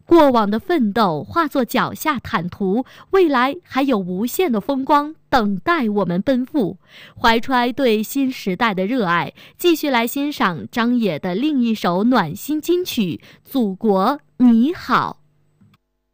过往的奋斗化作脚下坦途，未来还有无限的风光等待我们奔赴。怀揣对新时代的热爱，继续来欣赏张也的另一首暖心金曲《祖国你好》。